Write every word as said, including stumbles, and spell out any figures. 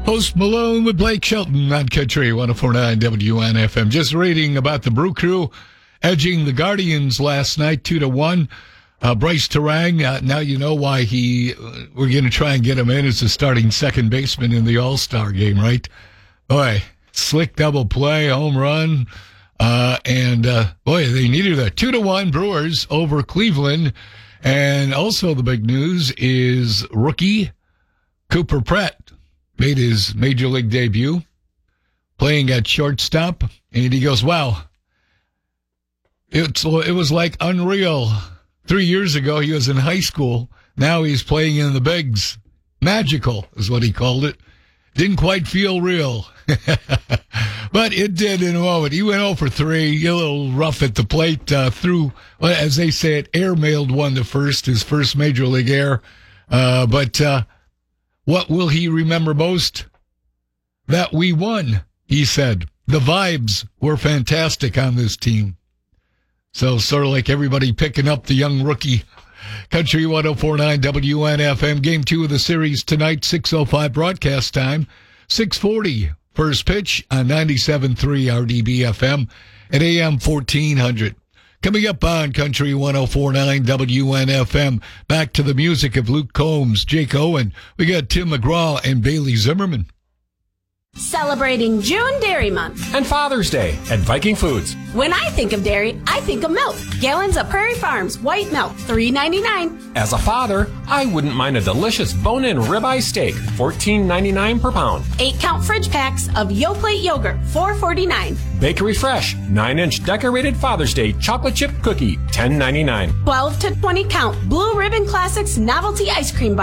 Post Malone with Blake Shelton on Country one oh four point nine W N F M. Just reading about the Brew Crew edging the Guardians last night, two to one. Uh, Bryce Terang, uh, now you know why he. Uh, we're going to try and get him in as the starting second baseman in the All-Star game, right? Boy, slick double play, home run, uh, and uh, boy, they needed that. Two to one Brewers over Cleveland, and also the big news is rookie Cooper Pratt made his major league debut, playing at shortstop, and he goes, "Wow, it's it was like unreal." Three years ago, he was in high school. Now he's playing in the bigs. Magical is what he called it. Didn't quite feel real. But it did in a moment. He went oh for three, a little rough at the plate, uh, threw, well, as they say it, air-mailed one to first, his first major league air. Uh, but uh, what will he remember most? That we won, he said. The vibes were fantastic on this team. So sort of like everybody picking up the young rookie. Country one oh four point nine W N F M. Game two of the series tonight, six oh five broadcast time. six forty first pitch on ninety-seven point three R D B F M at A M fourteen hundred. Coming up on Country one oh four point nine W N F M. Back to the music of Luke Combs, Jake Owen. We got Tim McGraw and Bailey Zimmerman. Celebrating June Dairy Month. And Father's Day at Viking Foods. When I think of dairy, I think of milk. Gallons of Prairie Farms white milk, three ninety-nine. As a father, I wouldn't mind a delicious bone-in ribeye steak, fourteen ninety-nine per pound. Eight count fridge packs of Yoplait yogurt, four forty-nine. Bakery Fresh, nine inch decorated Father's Day chocolate chip cookie, ten ninety-nine. twelve to twenty count Blue Ribbon Classics novelty ice cream bar.